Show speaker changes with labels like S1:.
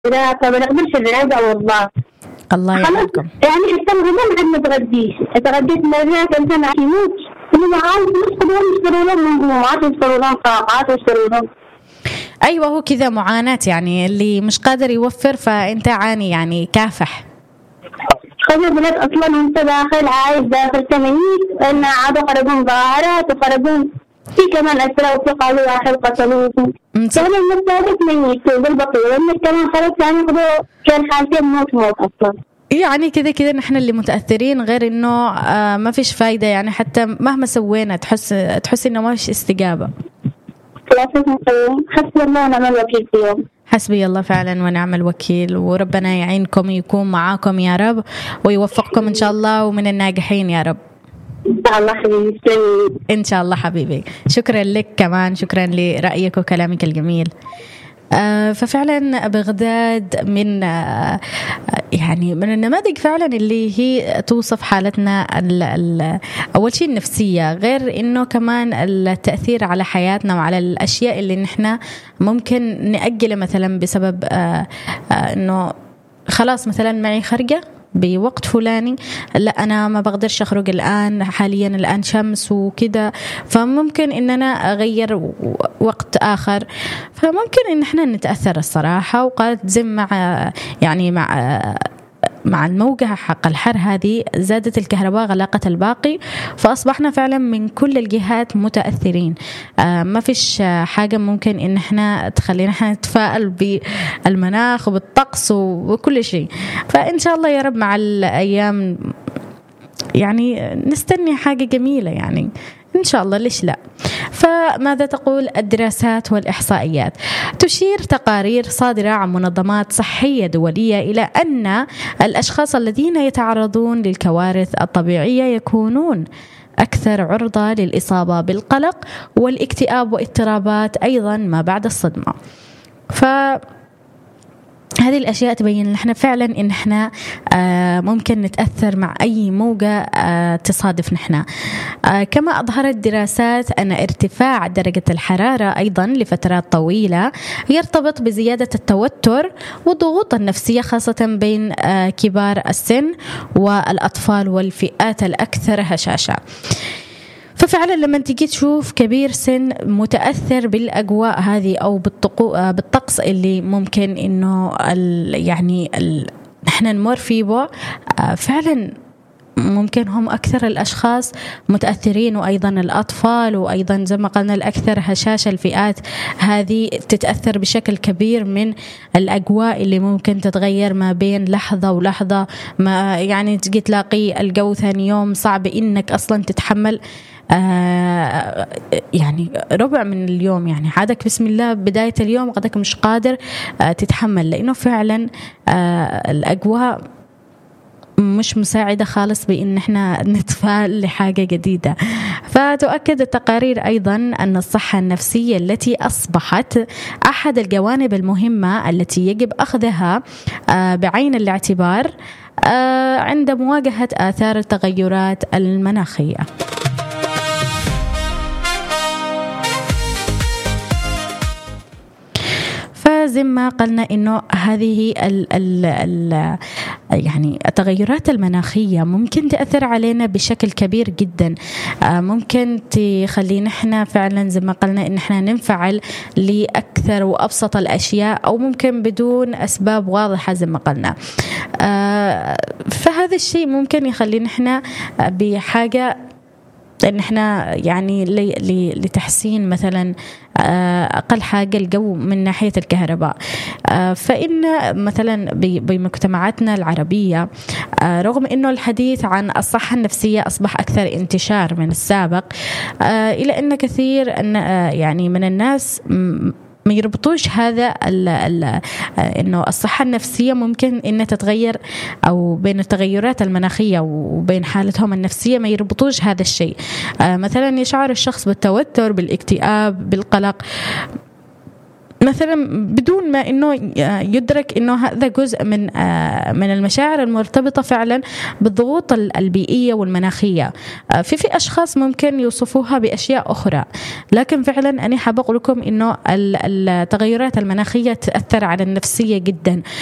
S1: لا فبنقدرش العادة والله.
S2: الله
S1: خلاص
S2: يعينكم.
S1: يعني حتى الغداء ما نتغديش، اتغديت مرات انسان يموت انه عاوز يشتروا لهم منظومات ويشتروا لهم طاقات ويشتروا لهم.
S2: أيوة هو كذا معاناة، يعني اللي مش قادر يوفر فأنت عاني يعني كافح.
S1: خذوا بلاد اصلا وانت داخل عايش داخل تمييز ان عادوا خرجون ظاهرات وخرجون في كمان اسرى وفي قالوا واحد قتلوهم. كمان المستهدف ميت بالبطيء وانك كمان خرجت يعني خذوا كان حالتين موت اصلا.
S2: يعني كذا نحن اللي متأثرين، غير إنه ما فيش فايدة، يعني حتى مهما سوينا تحس إنه ما فيش استجابة.
S1: حسبي الله ونعم الوكيل فيهم.
S2: حسبي الله فعلا ونعم الوكيل، وربنا يعينكم ويكون معاكم يا رب ويوفقكم إن شاء الله ومن الناجحين يا رب.
S1: إن شاء الله حبيبي.
S2: إن شاء الله حبيبي. شكرا لك كمان، شكرا لرأيك وكلامك الجميل. ففعلا بغداد من يعني من النماذج فعلا اللي هي توصف حالتنا أول شيء النفسية، غير إنه كمان التأثير على حياتنا وعلى الأشياء اللي نحن ممكن نأجلها، مثلا بسبب إنه خلاص مثلا معي خرجة بوقت فلاني، لا أنا ما بقدرش أخرج الآن، حاليا الآن شمس وكده، فممكن إن أنا أغير وقت آخر، فممكن إن إحنا نتأثر الصراحة. وقالت زم مع الموجة حق الحر هذه زادت الكهرباء غلاقة الباقي، فأصبحنا فعلا من كل الجهات متأثرين. ما فيش حاجة ممكن إن احنا تخلينا احنا نتفائل بالمناخ وبالطقس وكل شيء. فإن شاء الله يا رب مع الأيام يعني نستني حاجة جميلة، يعني إن شاء الله، ليش لا. فماذا تقول الدراسات والإحصائيات؟ تشير تقارير صادرة عن منظمات صحية دولية إلى أن الأشخاص الذين يتعرضون للكوارث الطبيعية يكونون أكثر عرضة للإصابة بالقلق والاكتئاب واضطرابات أيضا ما بعد الصدمة. هذه الأشياء تبين إن إحنا فعلا إن إحنا ممكن نتأثر مع أي موجة تصادف نحنا. كما أظهرت دراسات أن ارتفاع درجة الحرارة أيضا لفترات طويلة يرتبط بزيادة التوتر والضغوط النفسية، خاصة بين كبار السن والأطفال والفئات الأكثر هشاشة. ففعلا لما تيجي تشوف كبير سن متأثر بالأجواء هذه أو بالطقس اللي ممكن إنه نحن نمر فيه، فعلا ممكن هم أكثر الأشخاص متأثرين، وأيضا الأطفال، وأيضا زي ما قلنا الأكثر هشاشة الفئات هذه تتأثر بشكل كبير من الأجواء اللي ممكن تتغير ما بين لحظة ولحظة. ما يعني تجي تلاقي الجو ثاني يوم صعب إنك أصلا تتحمل يعني ربع من اليوم، يعني عادك بسم الله بداية اليوم غدك مش قادر تتحمل، لأنه فعلا الأجواء مش مساعدة خالص بإن احنا نتفائل لحاجة جديدة. فتؤكد التقارير أيضا أن الصحة النفسية التي أصبحت أحد الجوانب المهمة التي يجب أخذها بعين الاعتبار عند مواجهة آثار التغيرات المناخية. فزي ما قلنا إنه هذه يعني التغيرات المناخية ممكن تأثر علينا بشكل كبير جدا، ممكن تخلينا احنا فعلا زي ما قلنا إن احنا ننفعل لأكثر وأبسط الأشياء، أو ممكن بدون أسباب واضحة زي ما قلنا. فهذا الشيء ممكن يخلينا احنا بحاجة إن إحنا يعني لتحسين مثلا أقل حاجة الجو من ناحية الكهرباء. فإن مثلا بمجتمعاتنا العربية رغم إنه الحديث عن الصحة النفسية أصبح أكثر انتشار من السابق، إلى أن كثير يعني من الناس ما يربطوش هذا إنه الصحة النفسية ممكن إنها تتغير، أو بين التغيرات المناخية وبين حالتهم النفسية ما يربطوش هذا الشيء. مثلا يشعر الشخص بالتوتر، بالاكتئاب، بالقلق، مثلا بدون ما إنه يدرك إنه هذا جزء من المشاعر المرتبطة فعلا بالضغوط البيئية والمناخية. في أشخاص ممكن يوصفوها بأشياء أخرى، لكن فعلا أنا حابة أقول لكم إنه التغيرات المناخية تأثر على النفسية جدا.